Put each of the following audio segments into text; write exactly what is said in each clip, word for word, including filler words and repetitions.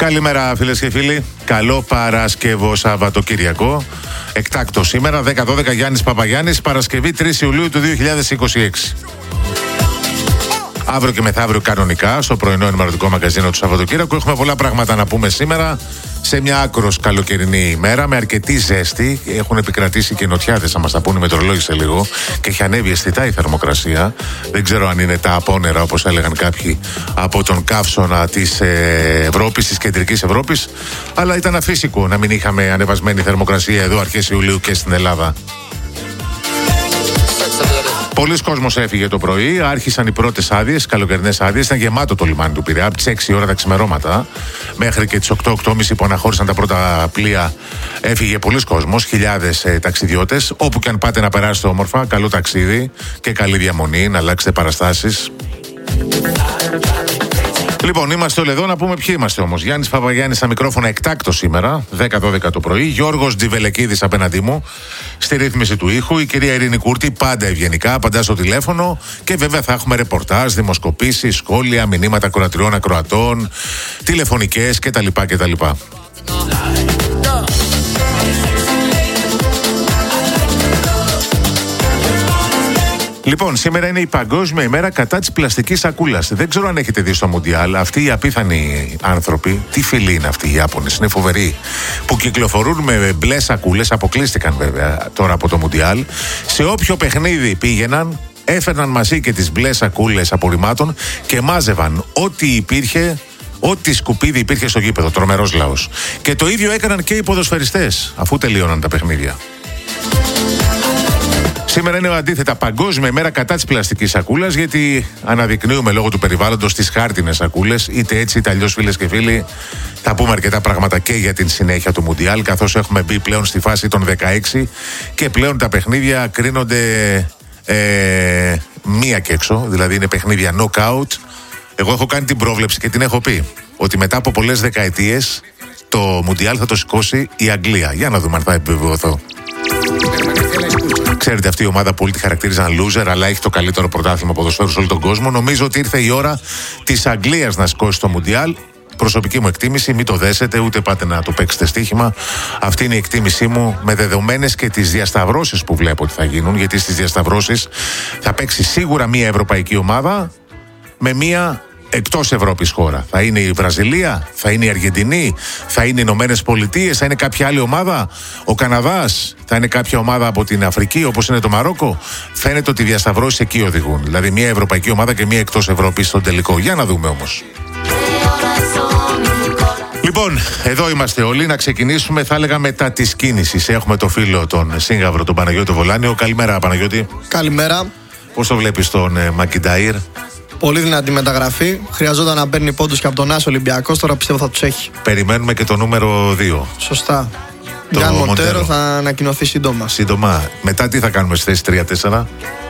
Καλημέρα φίλες και φίλοι. Καλό Παρασκευό Σαββατοκύριακο. Εκτάκτο σήμερα, δέκα δώδεκα Γιάννης Παπαγιάννης, Παρασκευή τρεις Ιουλίου του δύο χιλιάδες είκοσι έξι. Αύριο και μεθαύριο κανονικά, στο πρωινό ενημερωτικό μαγκαζίνο του Σαββατοκύριακου. Έχουμε πολλά πράγματα να πούμε σήμερα. Σε μια άκρος καλοκαιρινή ημέρα, με αρκετή ζέστη. Έχουν επικρατήσει και νοτιάδες, θα μας τα πούνε οι μετρολόγοι σε λίγο. Και έχει ανέβει αισθητά η θερμοκρασία. Δεν ξέρω αν είναι τα απόνερα, όπως έλεγαν κάποιοι, από τον καύσωνα της Ευρώπης, της κεντρικής Ευρώπης. Αλλά ήταν αφύσικο να μην είχαμε ανεβασμένη θερμοκρασία εδώ αρχές Ιουλίου και στην Ελλάδα. Πολλοί κόσμος έφυγε το πρωί, άρχισαν οι πρώτες άδειες, καλοκαιρινές άδειες. Ήταν γεμάτο το λιμάνι του Πειραιά από τις έξι ώρα τα ξημερώματα μέχρι και τις οκτώ οκτώ και μισή που αναχώρησαν τα πρώτα πλοία. Έφυγε πολλοί κόσμος, χιλιάδες ε, ταξιδιώτες. Όπου και αν πάτε να περάσετε όμορφα, καλό ταξίδι και καλή διαμονή, να αλλάξετε παραστάσεις. Λοιπόν, είμαστε όλοι εδώ να πούμε ποιοι είμαστε όμως. Γιάννης Παπαγιάννης στα μικρόφωνα, εκτάκτο σήμερα, δέκα δώδεκα το πρωί. Γιώργος Τζιβελεκίδης απέναντί μου, στη ρύθμιση του ήχου. Η κυρία Ειρήνη Κούρτη, πάντα ευγενικά, απαντά στο τηλέφωνο. Και βέβαια θα έχουμε ρεπορτάζ, δημοσκοπήσεις, σχόλια, μηνύματα ακροατριών, ακροατών, τηλεφωνικές κτλ. κτλ. Λοιπόν, σήμερα είναι η Παγκόσμια ημέρα κατά της πλαστικής σακούλας. Δεν ξέρω αν έχετε δει στο Μουντιάλ αυτοί οι απίθανοι άνθρωποι, τι φίλοι είναι αυτοί οι Ιάπωνες, είναι φοβεροί, που κυκλοφορούν με μπλε σακούλες, αποκλείστηκαν βέβαια τώρα από το Μουντιάλ. Σε όποιο παιχνίδι πήγαιναν, έφερναν μαζί και τις μπλε σακούλες απορριμμάτων και μάζευαν ό,τι υπήρχε. Ό,τι σκουπίδι υπήρχε στο γήπεδο, τρομερός λαός. Και το ίδιο έκαναν και οι ποδοσφαιριστές, αφού τελείωναν τα παιχνίδια. Σήμερα είναι αντίθετα Παγκόσμια ημέρα κατά της πλαστικής σακούλας, γιατί αναδεικνύουμε λόγω του περιβάλλοντος τις χάρτινες σακούλες. Είτε έτσι είτε αλλιώς, φίλες και φίλοι, θα πούμε αρκετά πράγματα και για την συνέχεια του Μουντιάλ, καθώς έχουμε μπει πλέον στη φάση των δεκαέξι και πλέον τα παιχνίδια κρίνονται ε, μία και έξω, δηλαδή είναι παιχνίδια knockout. Εγώ έχω κάνει την πρόβλεψη και την έχω πει ότι μετά από πολλές δεκαετίες το Μουντιάλ θα το σηκώσει η Αγγλία. Για να δούμε αν θα επιβεβαιωθώ. Ξέρετε, αυτή η ομάδα που όλοι τη χαρακτήριζαν loser, αλλά έχει το καλύτερο πρωτάθλημα ποδοσφαίρου σε όλο τον κόσμο. Νομίζω ότι ήρθε η ώρα της Αγγλίας να σηκώσει το Μουντιάλ. Προσωπική μου εκτίμηση, μην το δέσετε, ούτε πάτε να το παίξετε στοίχημα. Αυτή είναι η εκτίμησή μου, με δεδομένες και τις διασταυρώσεις που βλέπω ότι θα γίνουν. Γιατί στις διασταυρώσεις θα παίξει σίγουρα μια ευρωπαϊκή ομάδα με μια εκτός Ευρώπης χώρα. Θα είναι η Βραζιλία, θα είναι η Αργεντινή, θα είναι οι Ηνωμένες Πολιτείες, θα είναι κάποια άλλη ομάδα, ο Καναδάς, θα είναι κάποια ομάδα από την Αφρική όπως είναι το Μαρόκο. Φαίνεται ότι οι διασταυρώσεις εκεί οδηγούν. Δηλαδή μια ευρωπαϊκή ομάδα και μια εκτός Ευρώπης στον τελικό. Για να δούμε όμως. Λοιπόν, εδώ είμαστε όλοι. Να ξεκινήσουμε, θα έλεγα, μετά της κίνησης. Έχουμε το φίλο τον Σύγγαβρο, τον Παναγιώτη Βολάνιο. Καλημέρα, Παναγιώτη. Καλημέρα. Πώς το βλέπεις τον ε, Μακιντάιρ? Πολύ δυνατή μεταγραφή. Χρειαζόταν να παίρνει πόντους και από τον Άσο Ολυμπιακός. Τώρα πιστεύω θα τους έχει. Περιμένουμε και το νούμερο δύο. Σωστά. Γιάννη Μοντέρο θα ανακοινωθεί σύντομα. Σύντομα. Μετά τι θα κάνουμε στη θέση τρία τέσσερα?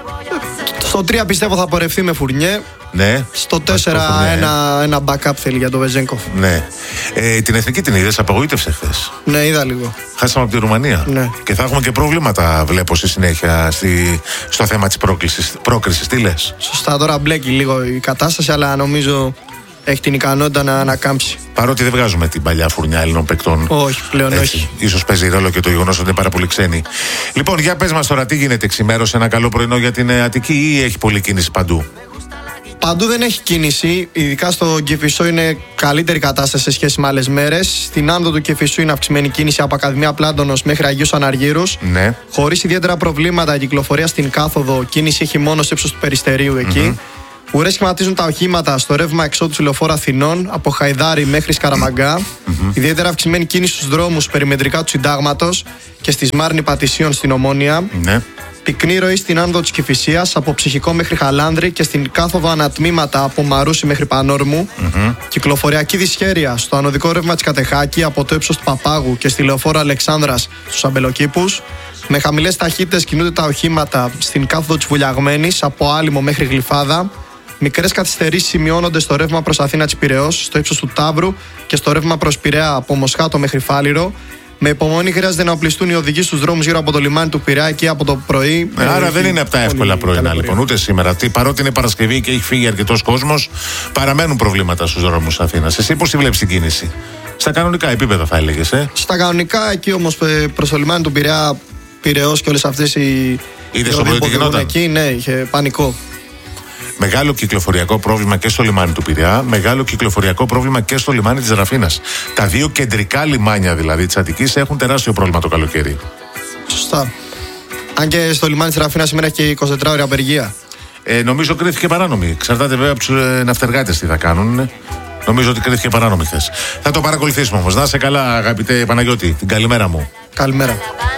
Στο τρία πιστεύω θα πορευθεί με Φουρνιέ. Ναι. Στο τέσσερα ένα, ένα backup θέλει για τον Βεζένκοφ. Ναι. Ε, την εθνική την είδες, απογοήτευσε χθες? Ναι, είδα λίγο. Χάσαμε από τη Ρουμανία. Ναι. Και θα έχουμε και προβλήματα, βλέπω, στη συνέχεια στη, στο θέμα της πρόκρισης. Τι λες? Σωστά, τώρα μπλέκει λίγο η κατάσταση, αλλά νομίζω έχει την ικανότητα να ανακάμψει. Παρότι δεν βγάζουμε την παλιά φουρνιά Έλληνων παικτών. Όχι, πλέον έτσι, όχι. Ίσως παίζει ρόλο και το γεγονός ότι είναι πάρα πολύ ξένοι. Λοιπόν, για πες μας τώρα, τι γίνεται ξημέρως, ένα καλό πρωινό για την Αττική ή έχει πολλή κίνηση παντού? Παντού δεν έχει κίνηση, ειδικά στο Κηφισό είναι καλύτερη κατάσταση σε σχέση με άλλες μέρες. Στην άνοδο του Κηφισού είναι αυξημένη κίνηση από Ακαδημία Πλάτωνος μέχρι Αγίους Αναργύρους. Ναι. Χωρίς ιδιαίτερα προβλήματα, η κυκλοφορία στην κάθοδο, κίνηση έχει μόνο σε ύψος του Περιστερίου εκεί. Mm-hmm. Ουρές σχηματίζουν τα οχήματα στο ρεύμα εξόδου του λεωφόρου Αθηνών από Χαϊδάρι μέχρι Σκαραμαγκά. Mm-hmm. Ιδιαίτερα αυξημένη κίνηση στους δρόμους περιμετρικά του Συντάγματος και στη Σμάρνη Πατησίων στην Ομόνια. Ναι. Πυκνή ροή στην άνοδο της Κηφισίας από Ψυχικό μέχρι Χαλάνδρη και στην κάθοδο ανατμήματα από Μαρούσι μέχρι Πανόρμου. Mm-hmm. Κυκλοφοριακή δυσχέρεια στο ανωδικό ρεύμα της Κατεχάκη από το ύψος του Παπάγου και στη λεωφόρο Αλεξάνδρας στους Αμπελοκήπους. Με χαμηλές ταχύτητες κινούνται τα οχήματα στην κάθοδο της Βουλιαγμένης από Άλυμο μέχρι Γλυφάδα. Μικρές καθυστερήσεις σημειώνονται στο ρεύμα προς Αθήνα της Πειραιώς, στο ύψος του Ταύρου και στο ρεύμα προς Πειραιά από Μοσχάτο μέχρι Φάληρο. Με υπομονή χρειάζεται να οπλιστούν οι οδηγοί στους δρόμους γύρω από το λιμάνι του Πειραιά και από το πρωί. Ε, άρα δεν είναι από τα εύκολα πρωινά λοιπόν, ούτε σήμερα. Τι, παρότι είναι Παρασκευή και έχει φύγει αρκετός κόσμος, παραμένουν προβλήματα στους δρόμους Αθήνας. Εσύ πώς τη βλέπεις την κίνηση? Στα κανονικά επίπεδα θα έλεγες, ε? Στα κανονικά, εκεί όμως προς το λιμάνι του Πειραιά, Πειραιώς και όλες αυτές οι. Είδες το πρωί τι γινόταν? Εκεί, ναι, είχε πανικό. Μεγάλο κυκλοφοριακό πρόβλημα και στο λιμάνι του Πειραιά, μεγάλο κυκλοφοριακό πρόβλημα και στο λιμάνι της Ραφίνας. Τα δύο κεντρικά λιμάνια δηλαδή της Αττικής έχουν τεράστιο πρόβλημα το καλοκαίρι. Σωστά. Αν και στο λιμάνι της Ραφίνας σήμερα έχει και εικοσιτετράωρη απεργία. Ε, νομίζω κρίθηκε παράνομη. Εξαρτάται βέβαια από τους ε, ναυτεργάτες τι θα κάνουν. Νομίζω ότι κρίθηκε παράνομη χθες. Θα το παρακολουθήσουμε όμως. Να είσαι καλά, αγαπητέ Παναγιώτη. Την καλημέρα μου. Καλημέρα.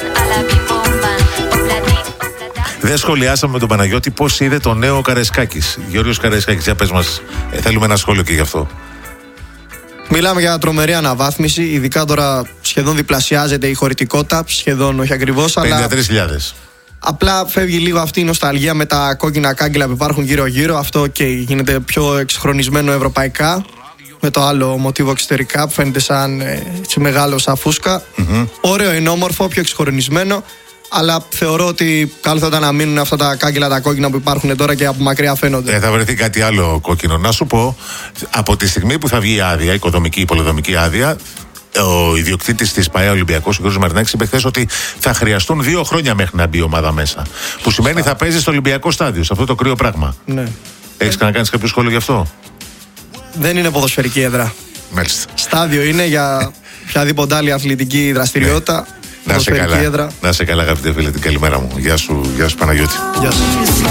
Δεν σχολιάσαμε με τον Παναγιώτη πώς είδε το νέο Καραϊσκάκης. Γιώργος Καραϊσκάκης, για πες μας, ε, θέλουμε ένα σχόλιο και γι' αυτό. Μιλάμε για τρομερή αναβάθμιση. Ειδικά τώρα σχεδόν διπλασιάζεται η χωρητικότητα. Σχεδόν, όχι ακριβώς, πενήντα τρεις χιλιάδες. Απλά φεύγει λίγο αυτή η νοσταλγία με τα κόκκινα κάγκελα που υπάρχουν γύρω-γύρω. Αυτό και okay, γίνεται πιο εξχρονισμένο ευρωπαϊκά. Με το άλλο μοτίβο εξωτερικά που φαίνεται σαν έτσι, μεγάλο σαν φούσκα. Mm-hmm. Ωραίο, είναι όμορφο, πιο εξχρονισμένο. Αλλά θεωρώ ότι καλό θα ήταν να μείνουν αυτά τα κάγκελα τα κόκκινα που υπάρχουν τώρα και από μακριά φαίνονται. Ε, θα βρεθεί κάτι άλλο κόκκινο. Να σου πω, από τη στιγμή που θα βγει η άδεια, οικοδομική, η πολεοδομική άδεια, ο ιδιοκτήτης της ΠΑΕ Ολυμπιακός, ο κ. Μαρινάκης, είπε χθες ότι θα χρειαστούν δύο χρόνια μέχρι να μπει η ομάδα μέσα. Που σημαίνει θα παίζει στο Ολυμπιακό στάδιο, σε αυτό το κρύο πράγμα. Ναι. Έχεις να κάνεις κάποιο σχόλιο γι' αυτό? Δεν είναι ποδοσφαιρική έδρα. Μάλιστα. Στάδιο είναι για οποιαδήποτε άλλη αθλητική δραστηριότητα. Να σε καλά, έδρα. Να σε καλά, αγαπητέ φίλε, την καλημέρα μου. Γεια σου, γεια σου Παναγιώτη. Γεια σου.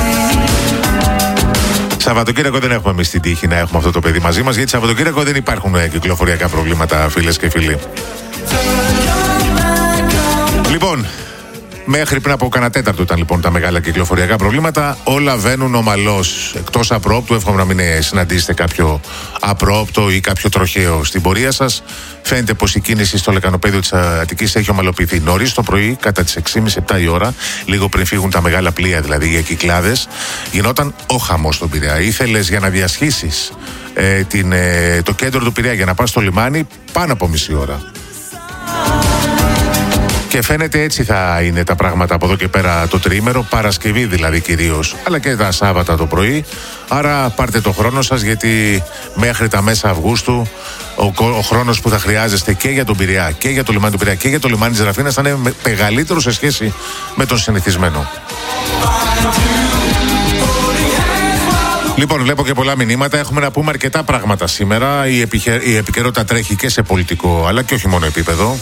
Σαββατοκύριακο δεν έχουμε εμείς την τύχη να έχουμε αυτό το παιδί μαζί μας, γιατί Σαββατοκύριακο δεν υπάρχουν κυκλοφοριακά προβλήματα, φίλες και φίλοι. Λοιπόν, μέχρι πριν από κανένα τέταρτο ήταν λοιπόν τα μεγάλα κυκλοφοριακά προβλήματα. Όλα βαίνουν ομαλώς. Εκτός απρόοπτου, εύχομαι να μην συναντήσετε κάποιο απρόοπτο ή κάποιο τροχαίο στην πορεία σας. Φαίνεται πως η κίνηση στο λεκανοπέδιο της Αττικής έχει ομαλοποιηθεί νωρίς το πρωί, κατά τις έξι και μισή επτά η ώρα, λίγο πριν φύγουν τα μεγάλα πλοία, δηλαδή για κυκλάδες. Γινόταν ο χαμός στον Πειραιά. Ήθελες για να διασχίσεις ε, την, ε, το κέντρο του Πειραιά για να πας στο λιμάνι πάνω από μισή ώρα. Και φαίνεται έτσι θα είναι τα πράγματα από εδώ και πέρα το τριήμερο, Παρασκευή δηλαδή κυρίως, αλλά και τα Σάββατα το πρωί. Άρα πάρτε το χρόνο σας, γιατί μέχρι τα μέσα Αυγούστου ο, ο χρόνος που θα χρειάζεστε και για τον Πειραιά και για το λιμάνι του Πειραιά και για το λιμάνι της Ραφίνας θα είναι μεγαλύτερο σε σχέση με τον συνηθισμένο. Λοιπόν, βλέπω και πολλά μηνύματα. Έχουμε να πούμε αρκετά πράγματα σήμερα. Η, επιχε... η επικαιρότητα τρέχει και σε πολιτικό αλλά και όχι μόνο επίπεδο.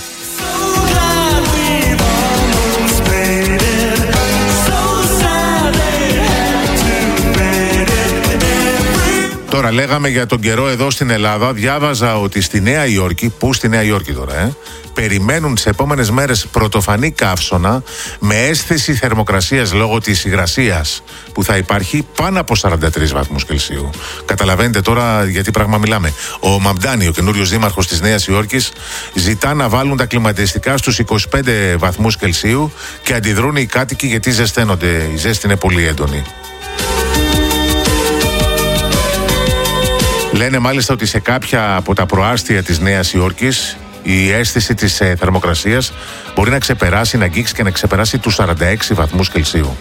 Τώρα λέγαμε για τον καιρό εδώ στην Ελλάδα. Διάβαζα ότι στη Νέα Υόρκη, πού στη Νέα Υόρκη τώρα, ε, περιμένουν τις επόμενες μέρες πρωτοφανή καύσωνα με αίσθηση θερμοκρασίας λόγω της υγρασίας που θα υπάρχει πάνω από σαράντα τρεις βαθμούς Κελσίου. Καταλαβαίνετε τώρα γιατί πράγμα μιλάμε. Ο Μαμντάνι, ο καινούριος δήμαρχος της Νέας Υόρκης, ζητά να βάλουν τα κλιματιστικά στους είκοσι πέντε βαθμούς Κελσίου και αντιδρούν οι κάτοικοι γιατί ζεσταίνονται. Η ζέστη είναι πολύ έντονη. Λένε μάλιστα ότι σε κάποια από τα προάστια της Νέας Υόρκης η αίσθηση της ε, θερμοκρασίας μπορεί να ξεπεράσει, να αγγίξει και να ξεπεράσει τους σαράντα έξι βαθμούς Κελσίου.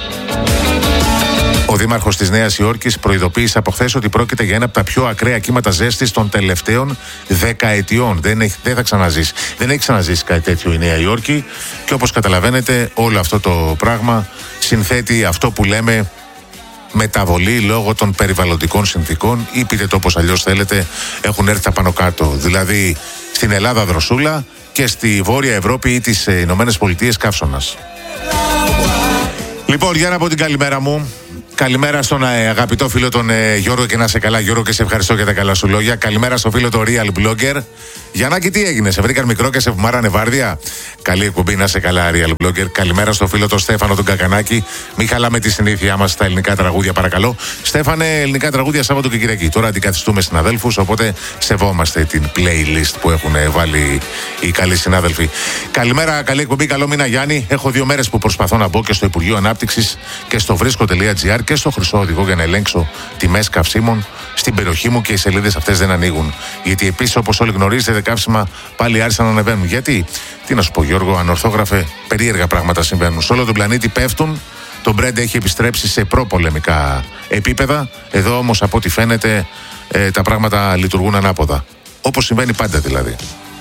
Ο δήμαρχος της Νέας Υόρκης προειδοποίησε από χθες ότι πρόκειται για ένα από τα πιο ακραία κύματα ζέστης των τελευταίων δεκαετιών. Δεν, έχει, δεν θα ξαναζήσει. Δεν έχει ξαναζήσει κάτι τέτοιο η Νέα Υόρκη και όπως καταλαβαίνετε όλο αυτό το πράγμα συνθέτει αυτό που λέμε μεταβολή λόγω των περιβαλλοντικών συνθήκων ή πείτε το όπως αλλιώς θέλετε, έχουν έρθει τα πάνω κάτω. Δηλαδή στην Ελλάδα δροσούλα και στη Βόρεια Ευρώπη ή τις Ηνωμένες Πολιτείες καύσωνας. Λοιπόν, για να πω την καλημέρα μου. Καλημέρα στον ε, αγαπητό φίλο τον ε, Γιώργο, και να σε καλά Γιώργο, και σε ευχαριστώ για τα καλά σου λόγια. Καλημέρα στο φίλο τον Real Blogger. Γιαννάκη, τι έγινε, σε βρήκαν μικρό και σε φουμάρανε βάρδια? Καλή εκπομπή, να σε καλά Real Blogger. Καλημέρα στο φίλο τον Στέφανο τον Κακανάκη. Μην χαλάμε τη συνήθειά μας στα ελληνικά τραγούδια, παρακαλώ. Στέφανε, ελληνικά τραγούδια Σάββατο και Κυριακή. Τώρα αντικαθιστούμε συναδέλφους, οπότε σεβόμαστε την playlist που έχουν βάλει οι καλοί συνάδελφοι. Καλημέρα, καλή εκπομπή, καλό μήνα Γιάννη. Έχω δύο μέρες που προσπαθώ να μπω και στο Υπουργείο Ανάπτυξης και στο βρίσκο.gr και στο Χρυσό Οδηγό για να ελέγξω τιμές καυσίμων στην περιοχή μου και οι σελίδες αυτές δεν ανοίγουν. Γιατί επίσης, όπως όλοι γνωρίζετε, τα καύσιμα πάλι άρχισαν να ανεβαίνουν. Γιατί, τι να σου πω, Γιώργο, ανορθόγραφε, περίεργα πράγματα συμβαίνουν. Σε όλο τον πλανήτη πέφτουν. Το Brent έχει επιστρέψει σε προπολεμικά επίπεδα. Εδώ όμως, από ό,τι φαίνεται, ε, τα πράγματα λειτουργούν ανάποδα. Όπως συμβαίνει πάντα δηλαδή.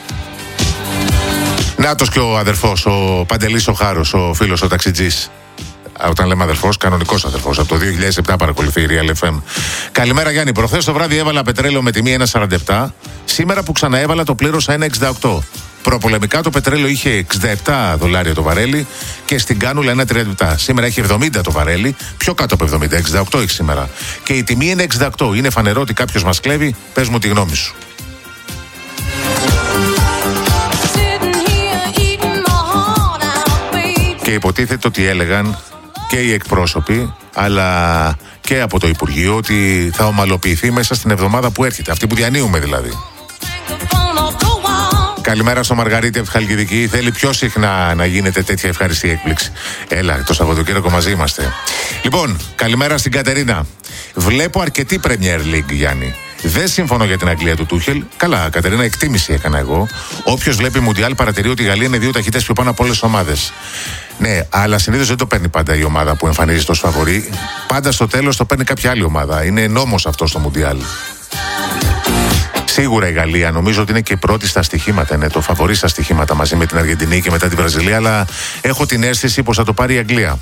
Νάτος και ο αδερφός, ο Παντελής ο Χάρος, ο φίλος, ο ταξιτζής. Όταν λέμε αδερφός, κανονικός αδερφός. Από το δύο χιλιάδες επτά παρακολουθεί η Real εφ εμ. Καλημέρα Γιάννη. Προχθές το βράδυ έβαλα πετρέλαιο με τιμή ένα σαράντα επτά. Σήμερα που ξαναέβαλα το πλήρωσα ένα εξήντα οκτώ. Προπολεμικά το πετρέλαιο είχε εξήντα επτά δολάρια το βαρέλι και στην κάνουλα ένα τριάντα επτά. Σήμερα έχει εβδομήντα το βαρέλι, πιο κάτω από εβδομήντα, εξήντα οκτώ έχει σήμερα. Και η τιμή είναι εξήντα οκτώ. Είναι φανερό ότι κάποιος μας κλέβει. Πες μου τη γνώμη σου. Και υποτίθεται ότι έλεγαν και οι εκπρόσωποι αλλά και από το Υπουργείο ότι θα ομαλοποιηθεί μέσα στην εβδομάδα που έρχεται, αυτή που διανύουμε δηλαδή. Καλημέρα στο Μαργαρίτη από τη Χαλκιδική. Θέλει πιο συχνά να γίνεται τέτοια ευχαριστή έκπληξη. Έλα, το Σαββατοκύριακο μαζί είμαστε. Λοιπόν, καλημέρα στην Κατερίνα. Βλέπω αρκετή Premier League, Γιάννη. Δεν συμφωνώ για την Αγγλία του Τούχελ. Καλά, Κατερίνα, εκτίμηση έκανα εγώ. Όποιος βλέπει Μουντιάλ παρατηρεί ότι η Γαλλία είναι δύο ταχυτές πιο πάνω από όλες τις ομάδες. Ναι, αλλά συνήθως δεν το παίρνει πάντα η ομάδα που εμφανίζεται ως φαβορί. Πάντα στο τέλος το παίρνει κάποια άλλη ομάδα. Είναι νόμος αυτό στο Μουντιάλ. Σίγουρα η Γαλλία νομίζω ότι είναι και πρώτη στα στοιχήματα. Είναι το φαβορί στα στοιχήματα μαζί με την Αργεντινή και μετά την Βραζιλία. Αλλά έχω την αίσθηση πως θα το πάρει η Αγγλία.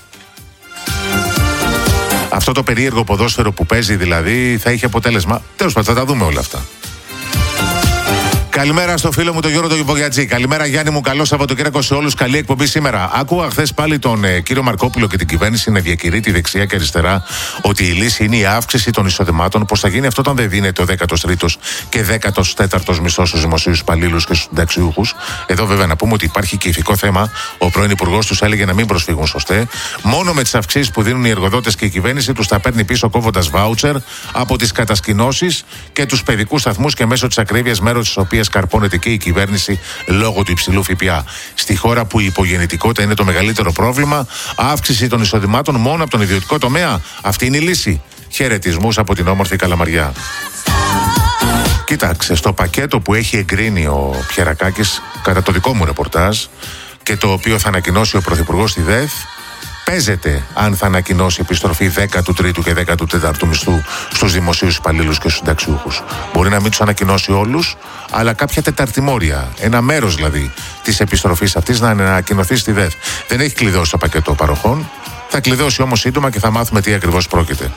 Αυτό το περίεργο ποδόσφαιρο που παίζει δηλαδή θα είχε αποτέλεσμα. Τέλος πάντων, θα τα δούμε όλα αυτά. Καλημέρα στο φίλο μου τον Γιώργο τον Βογιατζή. Καλημέρα Γιάννη μου, καλό Σαββατοκύριακο σε όλους. Καλή εκπομπή σήμερα. Άκουγα χθες πάλι τον ε, κύριο Μαρκόπουλο και την κυβέρνηση να διακηρύττει τη δεξιά και αριστερά ότι η λύση είναι η αύξηση των εισοδημάτων. Πώς θα γίνει αυτό όταν δεν δίνεται ο δέκατος τρίτος και δέκατος τέταρτος μισθός στους δημοσίους υπαλλήλους και στους συνταξιούχους. Εδώ βέβαια να πούμε ότι υπάρχει και ηθικό θέμα. Ο πρώην υπουργός τους έλεγε να μην προσφύγουν σωστέ. Μόνο με τις αυξήσεις που δίνουν οι εργοδότες και η κυβέρνηση τους θα παίρνει πίσω κόβοντας βάουτσερ από τις κατασκηνώσεις και τους παιδικούς σταθμούς και μέσω της ακρίβειας, μέρος της οποίας καρπώνεται και η κυβέρνηση λόγω του υψηλού ΦΠΑ. Στη χώρα που η υπογεννητικότητα είναι το μεγαλύτερο πρόβλημα, αύξηση των εισοδημάτων μόνο από τον ιδιωτικό τομέα. Αυτή είναι η λύση. Χαιρετισμούς από την όμορφη Καλαμαριά. Κοίταξε, στο πακέτο που έχει εγκρίνει ο Πιερακάκης, κατά το δικό μου ρεπορτάζ, και το οποίο θα ανακοινώσει ο Πρωθυπουργός στη ΔΕΘ, παίζεται αν θα ανακοινώσει επιστροφή δέκατου τρίτου και δέκατου τέταρτου μισθού στους δημοσίους υπαλλήλους και στους συνταξιούχους. Μπορεί να μην τους ανακοινώσει όλους, αλλά κάποια τεταρτημόρια, ένα μέρος δηλαδή της επιστροφής αυτής να ανακοινωθεί στη ΔΕΘ. Δεν έχει κλειδώσει το πακέτο παροχών, θα κλειδώσει όμως σύντομα και θα μάθουμε τι ακριβώς πρόκειται.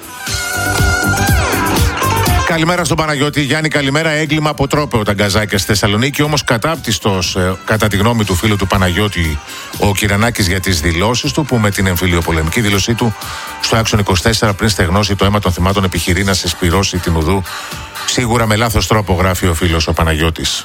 Καλημέρα στον Παναγιώτη. Γιάννη, καλημέρα. Έγκλημα από τρόπαιο τα γκαζάκια στη Θεσσαλονίκη. Όμως κατάπτυστος, ε, κατά τη γνώμη του φίλου του Παναγιώτη, ο Κυρανάκης για τις δηλώσεις του, που με την εμφυλιοπολεμική δήλωσή του στο Άξον είκοσι τέσσερα πριν στεγνώσει το αίμα των θυμάτων επιχειρεί να συσπυρώσει την ουδού. Σίγουρα με λάθος τρόπο, γράφει ο φίλος ο Παναγιώτης.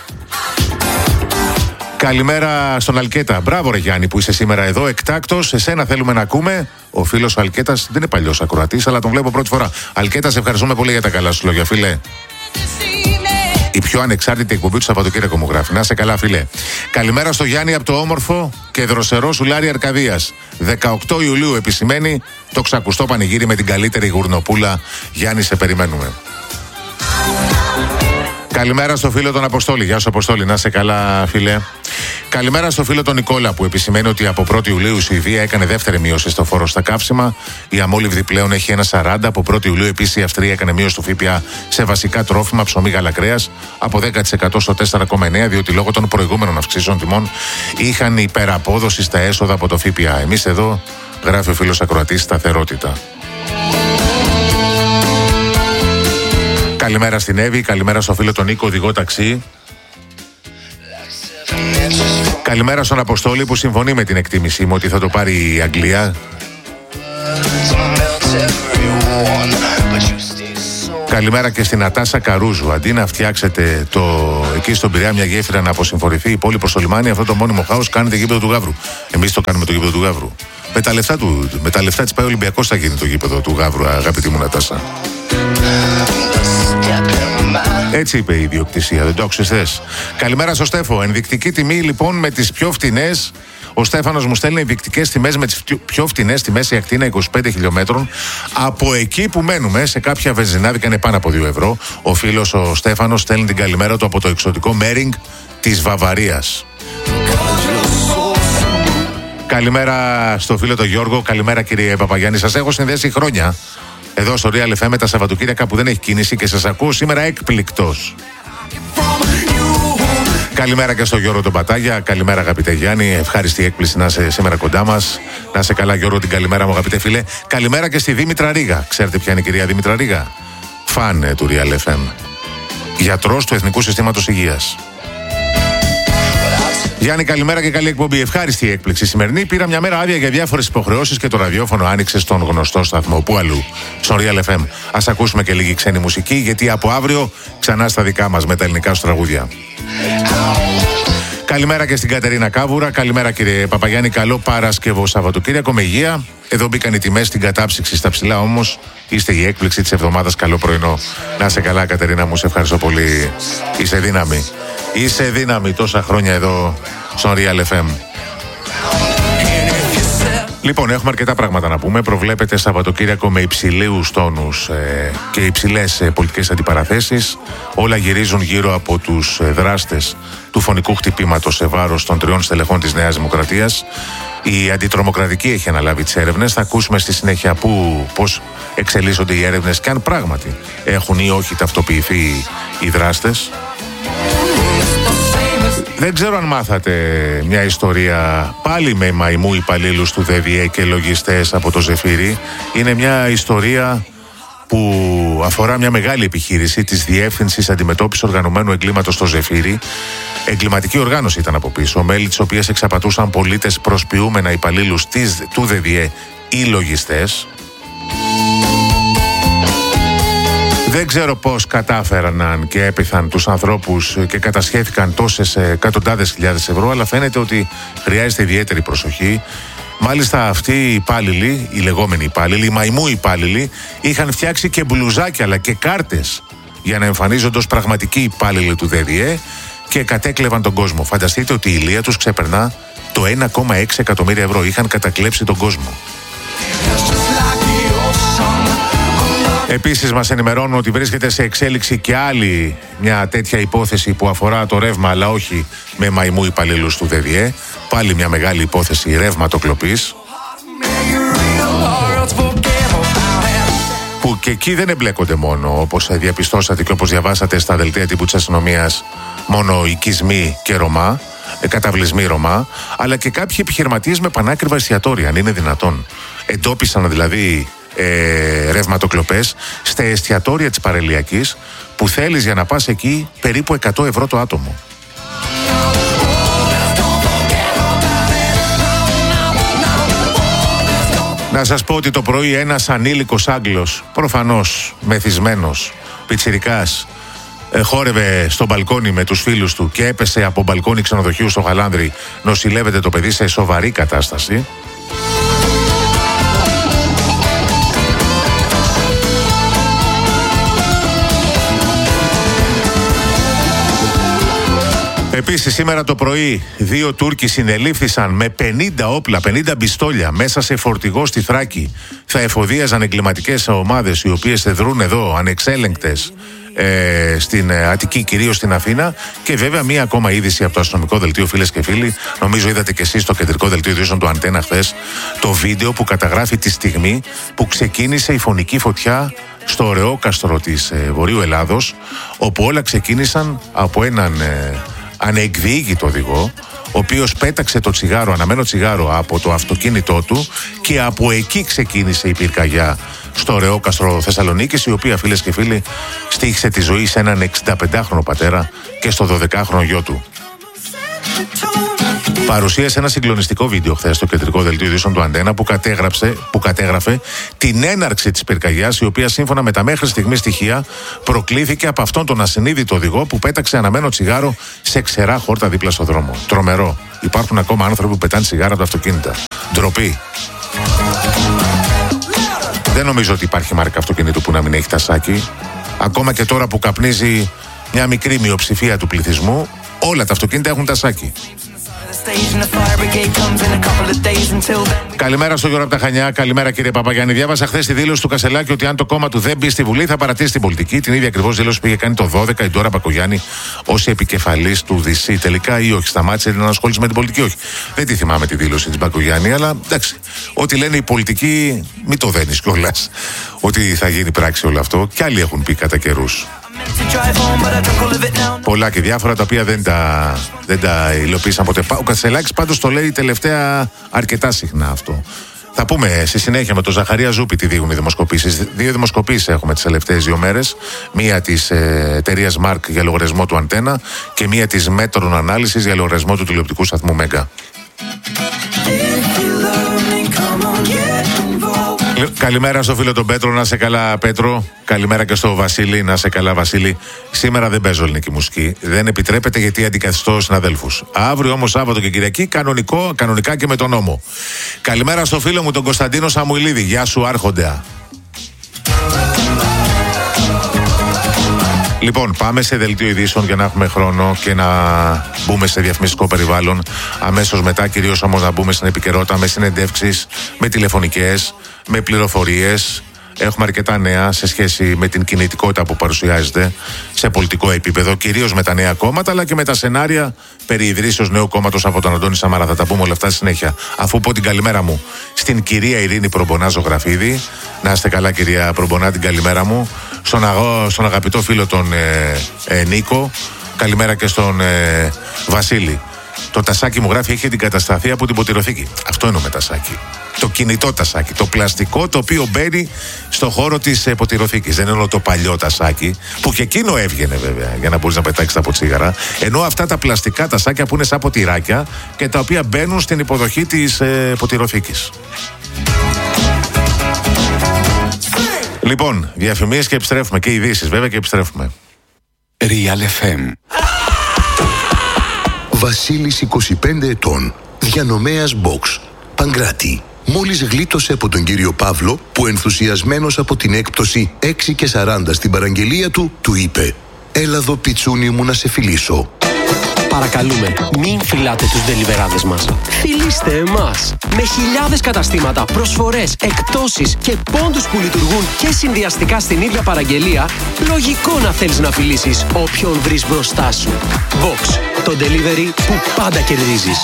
Καλημέρα στον Αλκέτα. Μπράβο, ρε Γιάννη, που είσαι σήμερα εδώ. Εκτάκτος, εσένα θέλουμε να ακούμε. Ο φίλος ο Αλκέτας δεν είναι παλιός ακροατής, αλλά τον βλέπω πρώτη φορά. Αλκέτα, σε ευχαριστούμε πολύ για τα καλά σου λόγια, φίλε. Η πιο ανεξάρτητη εκπομπή του Σαββατοκύριακου μου, γράφει. Να σε καλά, φίλε. Καλημέρα στο Γιάννη από το όμορφο και δροσερό Σουλάρι Αρκαδίας. δεκαοκτώ Ιουλίου επισημαίνει το ξακουστό πανηγύρι με την καλύτερη γουρνοπούλα. Γιάννη, σε περιμένουμε. Καλημέρα στο φίλο τον Αποστόλη. Γεια σου, Αποστόλη, να είσαι καλά, φίλε. Καλημέρα στο φίλο τον Νικόλα, που επισημαίνει ότι από πρώτη Ιουλίου η Σουηδία έκανε δεύτερη μείωση στο φόρο στα καύσιμα. Η αμόλυβδη πλέον έχει ένα σαράντα. Από πρώτη Ιουλίου επίσης η Αυστρία έκανε μείωση του ΦΠΑ σε βασικά τρόφιμα, ψωμί, γάλα, κρέας από δέκα τοις εκατό στο τέσσερα κόμμα εννέα τοις εκατό, διότι λόγω των προηγούμενων αυξήσεων τιμών είχαν υπεραπόδοση στα έσοδα από το ΦΠΑ. Εμείς εδώ, γράφει ο φίλος ακροατής, σταθερότητα. Καλημέρα στην Εύη, καλημέρα στο φίλο τον Νίκο, οδηγό ταξί. Καλημέρα στον Αποστόλη που συμφωνεί με την εκτίμησή μου ότι θα το πάρει η Αγγλία. Καλημέρα και στην Ατάσα Καρούζου. Αντί να φτιάξετε το, εκεί στον Πειραιά μια γέφυρα να αποσυμφορηθεί η πόλη προς το λιμάνι, αυτό το μόνιμο χάος κάνετε γήπεδο του Γαύρου. Εμείς το κάνουμε το γήπεδο του Γαύρου. Με τα λεφτά, του, με τα λεφτά της πάει ο Ολυμπιακός θα γίνει το γήπεδο του Γαύρου, αγαπητή μου Νατάσα. Έτσι είπε η ιδιοκτησία, δεν το άκουσες θες. Καλημέρα στο Στέφο. Ενδεικτική τιμή λοιπόν με τις πιο φτηνές. Ο Στέφανος μου στέλνει ενδεικτικές τιμές με τις πιο φτηνές στη μέση ακτίνα είκοσι πέντε χιλιόμετρων. Από εκεί που μένουμε, σε κάποια βενζινάδικα είναι πάνω από δύο ευρώ. Ο φίλος ο Στέφανος στέλνει την καλημέρα του από το εξωτικό Μέρινγκ της Βαβαρίας. Καλημέρα στο φίλο τον Γιώργο. Καλημέρα κύριε Παπαγιάννη. Σας έχω συνδέσει χρόνια εδώ στο Real εφ εμ με τα Σαββατοκύριακα που δεν έχει κίνηση και σας ακούω σήμερα έκπληκτος. Καλημέρα και στο Γιώργο τον Πατάγια. Καλημέρα, αγαπητέ Γιάννη. Ευχάριστη έκπληση να είσαι σήμερα κοντά μας. Να είσαι καλά, Γιώργο, την καλημέρα μου, αγαπητέ φίλε. Καλημέρα και στη Δήμητρα Ρίγα. Ξέρετε ποια είναι η κυρία Δήμητρα Ρίγα? Φαν του Real εφ εμ. Γιατρός του Εθνικού Συστήματος Υγείας. Γιάννη, καλημέρα και καλή εκπομπή. Ευχάριστη έκπληξη σημερινή. Πήρα μια μέρα άδεια για διάφορες υποχρεώσεις και το ραδιόφωνο άνοιξε στον γνωστό σταθμό. Πού αλλού? Στον Real εφ εμ. Ας ακούσουμε και λίγη ξένη μουσική, γιατί από αύριο ξανά στα δικά μας με τα ελληνικά σου τραγούδια. Καλημέρα και στην Κατερίνα Κάβουρα. Καλημέρα, κύριε Παπαγιάννη. Καλό Παρασκευό Σαββατοκύριακο με υγεία. Εδώ μπήκαν οι τιμές στην κατάψυξη στα ψηλά, όμως είστε η έκπληξη της εβδομάδας. Καλό πρωινό. Να είσαι καλά, Κατερίνα μου. Σε ευχαριστώ πολύ. Είσαι δύναμη. Είσαι δύναμη τόσα χρόνια εδώ στον Real εφ εμ. Λοιπόν, έχουμε αρκετά πράγματα να πούμε. Προβλέπεται Σαββατοκύριακο με υψηλούς τόνους ε, και υψηλές ε, πολιτικές αντιπαραθέσεις. Όλα γυρίζουν γύρω από τους ε, δράστες του φωνικού χτυπήματος σε βάρος των τριών στελεχών της Νέας Δημοκρατίας. Η αντιτρομοκρατική έχει αναλάβει τις έρευνες. Θα ακούσουμε στη συνέχεια που, πώς εξελίσσονται οι έρευνες και αν πράγματι έχουν ή όχι ταυτοποιηθεί οι δράστες. Δεν ξέρω αν μάθατε μια ιστορία πάλι με μαϊμού υπαλλήλους του ΔΕΔΙΕ και λογιστές από το Ζεφύρι. Είναι μια ιστορία που αφορά μια μεγάλη επιχείρηση της Διεύθυνσης Αντιμετώπισης Οργανωμένου Εγκλήματος στο Ζεφύρι. Εγκληματική οργάνωση ήταν από πίσω, μέλη της οποίας εξαπατούσαν πολίτες προσποιούμενα υπαλλήλους της, του ΔΕΔΙΕ ή λογιστές. Δεν ξέρω πώς κατάφεραν και έπειθαν τους ανθρώπους και κατασχέθηκαν τόσες εκατοντάδες χιλιάδες ευρώ, αλλά φαίνεται ότι χρειάζεται ιδιαίτερη προσοχή. Μάλιστα αυτοί οι υπάλληλοι, οι λεγόμενοι υπάλληλοι, οι μαϊμού υπάλληλοι, είχαν φτιάξει και μπλουζάκια αλλά και κάρτες για να εμφανίζονται ως πραγματικοί υπάλληλοι του ΔΕΔΙΕ και κατέκλεβαν τον κόσμο. Φανταστείτε ότι η ηλία τους ξεπερνά το ένα κόμμα έξι εκατομμύρια ευρώ. Είχαν κατακλέψει τον κόσμο. Επίσης μας ενημερώνουν ότι βρίσκεται σε εξέλιξη και άλλη μια τέτοια υπόθεση που αφορά το ρεύμα, αλλά όχι με μαϊμού υπαλλήλους του ΔΕΔΙΕ. Πάλι μια μεγάλη υπόθεση ρεύματοκλοπής, που και εκεί δεν εμπλέκονται μόνο, όπως διαπιστώσατε και όπως διαβάσατε στα δελτία τύπου της αστυνομίας, μόνο οικισμοί και Ρωμά, καταβλισμοί Ρωμά, αλλά και κάποιοι επιχειρηματίες με πανάκριβα εστιατόρια, αν είναι δυνατόν. Εντόπισαν δηλαδή Ε, ρευματοκλοπές στα εστιατόρια της Παρελιακής, που θέλεις για να πας εκεί περίπου εκατό ευρώ το άτομο. Να σας πω ότι το πρωί ένας ανήλικος Άγγλος, προφανώς μεθυσμένος πιτσιρικάς, ε, χόρευε στο μπαλκόνι με τους φίλους του και έπεσε από μπαλκόνι ξενοδοχείου στο Χαλάνδρι. Νοσηλεύεται το παιδί σε σοβαρή κατάσταση. Επίσης σήμερα το πρωί δύο Τούρκοι συνελήφθησαν με πενήντα όπλα, πενήντα πιστόλια μέσα σε φορτηγό στη Θράκη. Θα εφοδίαζαν εγκληματικές ομάδες οι οποίες δρούν εδώ ανεξέλεγκτες ε, στην Αττική, κυρίως στην Αθήνα. Και βέβαια μία ακόμα είδηση από το αστυνομικό δελτίο, φίλες και φίλοι. Νομίζω είδατε και εσείς στο κεντρικό δελτίο ειδήσεων του Αντένα χθες το βίντεο που καταγράφει τη στιγμή που ξεκίνησε η φωνική φωτιά στο Ωρεόκαστρο της ε, Βορείου Ελλάδος, όπου όλα ξεκίνησαν από έναν ε, ανεκδιήγητο οδηγό, ο οποίος πέταξε το τσιγάρο, αναμένο τσιγάρο από το αυτοκίνητό του, και από εκεί ξεκίνησε η πυρκαγιά στο Ωρεόκαστρο Θεσσαλονίκης, η οποία, φίλες και φίλοι, στοίχησε τη ζωή σε έναν εξηνταπεντάχρονο πατέρα και στο δωδεκάχρονο γιο του. Παρουσίασε ένα συγκλονιστικό βίντεο χθες στο κεντρικό δελτίο ειδήσεων του Αντένα που, που κατέγραψε την έναρξη της πυρκαγιάς, η οποία σύμφωνα με τα μέχρι στιγμής στοιχεία προκλήθηκε από αυτόν τον ασυνείδητο οδηγό που πέταξε αναμένο τσιγάρο σε ξερά χόρτα δίπλα στο δρόμο. Τρομερό. Υπάρχουν ακόμα άνθρωποι που πετάνε τσιγάρα από τα αυτοκίνητα. Ντροπή. Δεν νομίζω ότι υπάρχει μάρκα αυτοκινήτου που να μην έχει τασάκι. Ακόμα και τώρα που καπνίζει μια μικρή μειοψηφία του πληθυσμού, όλα τα αυτοκίνητα έχουν τασάκι. Καλημέρα στο Γιώργο από τα Χανιά. Καλημέρα, κύριε Παπαγιάννη. Διάβασα χθες τη δήλωση του Κασελάκη ότι αν το κόμμα του δεν μπει στη Βουλή θα παρατήσει την πολιτική. Την ίδια ακριβώς δήλωση πήγε κάνει το δώδεκα η Ντόρα Μπακογιάννη ως επικεφαλής του ΔΥΣΥ. Τελικά ή όχι, σταμάτησε να ασχολείται με την πολιτική. Όχι. Δεν τη θυμάμαι τη δήλωση της Μπακογιάννη, αλλά εντάξει. Ό,τι λένε οι πολιτικοί, μην το δένεις κιόλας. Ότι θα γίνει πράξη όλο αυτό. Κι άλλοι έχουν πει κατά καιρούς. Πολλά και διάφορα τα οποία δεν τα, δεν τα υλοποίησαν ποτέ. Ο Κασελάκης πάντως το λέει τελευταία αρκετά συχνά αυτό. Θα πούμε στη συνέχεια με τον Ζαχαρία Ζούπη τι δείχνουν οι δημοσκοπήσεις. Δύο δημοσκοπήσεις έχουμε τις τελευταίες δύο μέρες. Μία της ε, εταιρείας Mark για λογαριασμό του Αντένα και μία της Μέτρων Ανάλυσης για λογαριασμό του τηλεοπτικού σταθμού Μέγκα. Καλημέρα στο φίλο τον Πέτρο, να σε καλά Πέτρο. Καλημέρα και στο Βασίλη, να σε καλά Βασίλη. Σήμερα δεν παίζω ελληνική μουσική. Δεν επιτρέπεται γιατί αντικαθιστώ συναδέλφους. Αύριο όμως Σάββατο και Κυριακή κανονικό, κανονικά και με τον νόμο. Καλημέρα στο φίλο μου τον Κωνσταντίνο Σαμουηλίδη. Γεια σου Άρχοντα. Λοιπόν, πάμε σε δελτίο ειδήσεων για να έχουμε χρόνο και να μπούμε σε διαφημιστικό περιβάλλον. Αμέσως μετά, κυρίως όμως να μπούμε στην επικαιρότητα με συνεντεύξεις, με τηλεφωνικές, με πληροφορίες. Έχουμε αρκετά νέα σε σχέση με την κινητικότητα που παρουσιάζεται σε πολιτικό επίπεδο, κυρίως με τα νέα κόμματα, αλλά και με τα σενάρια περί ιδρύσεως νέου κόμματος από τον Αντώνη Σαμαρά. Θα τα πούμε όλα αυτά συνέχεια. Αφού πω την καλημέρα μου στην κυρία Ειρήνη Προμπονά Ζωγραφίδη. Να είστε καλά, κυρία Προμπονά, την καλημέρα μου. Στον, αγώ, στον αγαπητό φίλο τον ε, ε, Νίκο. Καλημέρα και στον ε, Βασίλη. Το τασάκι μου γράφει έχει αντικατασταθεί από την ποτηροθήκη. Αυτό εννοώ με τασάκι. Το κινητό τασάκι. Το πλαστικό το οποίο μπαίνει στο χώρο της ε, ποτηροθήκης. Δεν εννοώ το παλιό τασάκι που και εκείνο έβγαινε βέβαια για να μπορείς να πετάξεις τα ποτσίγαρα. Ενώ αυτά τα πλαστικά τασάκια που είναι σαν ποτηράκια και τα οποία μπαίνουν στην υποδοχή της ε, ποτηροθήκης. Λοιπόν, διαφημίσεις και επιστρέφουμε. Και ειδήσεις βέβαια και επιστρέφουμε. Real εφ εμ. Βασίλης είκοσι πέντε ετών, διανομέας box, Παγκράτη. Μόλις γλίτωσε από τον κύριο Παύλο που ενθουσιασμένος από την έκπτωση έξι και σαράντα στην παραγγελία του, του είπε «Έλα εδώ πιτσούνι μου να σε φιλήσω». Παρακαλούμε, μην φυλάτε τους ντελιβεράδες μας. Φιλήστε εμάς. Με χιλιάδες καταστήματα, προσφορές, εκπτώσεις και πόντους που λειτουργούν και συνδυαστικά στην ίδια παραγγελία, λογικό να θέλεις να φιλήσεις όποιον βρεις μπροστά σου. Box, το delivery που πάντα κερδίζεις.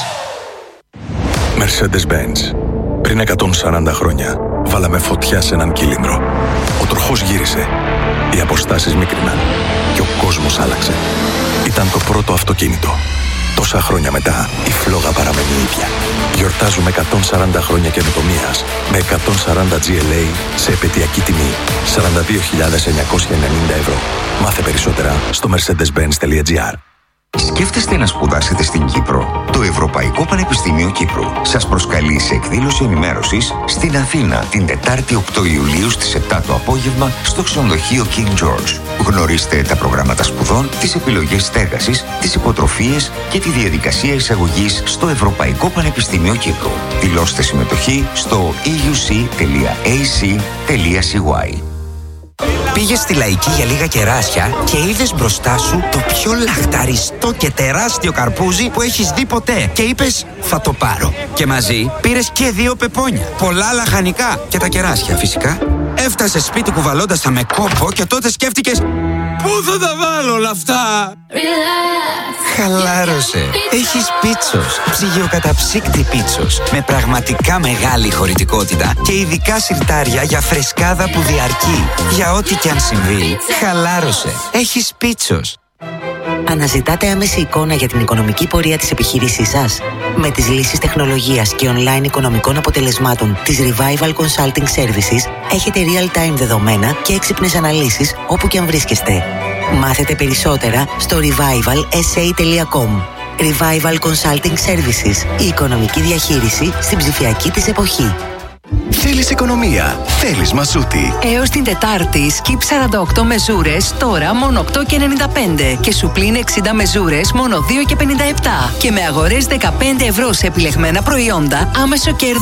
Mercedes-Benz. Πριν εκατόν σαράντα χρόνια, βάλαμε φωτιά σε έναν κύλινδρο. Ο τροχός γύρισε. Οι αποστάσεις μίκριναν. Και ο κόσμος άλλαξε. Ήταν το πρώτο αυτοκίνητο. Τόσα χρόνια μετά, η φλόγα παραμένει ίδια. Γιορτάζουμε εκατόν σαράντα χρόνια καινοτομίας με εκατόν σαράντα τζι ελ έι σε επαιτειακή τιμή σαράντα δύο χιλιάδες εννιακόσια ενενήντα ευρώ. Μάθε περισσότερα στο mercedes benz τελεία gr. Σκέφτεστε να σπουδάσετε στην Κύπρο? Το Ευρωπαϊκό Πανεπιστήμιο Κύπρου σας προσκαλεί σε εκδήλωση ενημέρωσης στην Αθήνα την Τετάρτη οκτώ Ιουλίου στις επτά το απόγευμα στο ξενοδοχείο King George. Γνωρίστε τα προγράμματα σπουδών, τις επιλογές στέγασης, τις υποτροφίες και τη διαδικασία εισαγωγής στο Ευρωπαϊκό Πανεπιστήμιο Κύπρου. Δηλώστε συμμετοχή στο e u c τελεία a c τελεία c y. Πήγες στη Λαϊκή για λίγα κεράσια και είδες μπροστά σου το πιο λαχταριστό και τεράστιο καρπούζι που έχεις δει ποτέ. Και είπες, θα το πάρω. Και μαζί πήρες και δύο πεπόνια, πολλά λαχανικά και τα κεράσια φυσικά. Έφτασες σπίτι κουβαλώντας τα με κόπο και τότε σκέφτηκες, πού θα τα βάλω όλα αυτά? Χαλάρωσε. Έχεις Πίτσος. Ψυγειοκαταψύκτη Πίτσος. Με πραγματικά μεγάλη χωρητικότητα και ειδικά σιρτάρια για φρεσκάδα που διαρκεί. Για ό,τι κι αν συμβεί, χαλάρωσε. Έχεις Πίτσος. Αναζητάτε άμεση εικόνα για την οικονομική πορεία της επιχείρησής σας? Με τις λύσεις τεχνολογίας και online οικονομικών αποτελεσμάτων της Revival Consulting Services έχετε real-time δεδομένα και έξυπνες αναλύσεις όπου και αν βρίσκεστε. Μάθετε περισσότερα στο revival s a τελεία com. Revival Consulting Services. Η οικονομική διαχείριση στην ψηφιακή της εποχή. Θέλεις οικονομία, θέλεις Μασούτη. Έως την Τετάρτη, σκιπ σαράντα οκτώ μεζούρες, τώρα μόνο οκτώ και ενενήντα πέντε. Και σου πλην εξήντα μεζούρες, μόνο δύο και πενήντα επτά. Και με αγορές δεκαπέντε ευρώ σε επιλεγμένα προϊόντα, άμεσο κέρδος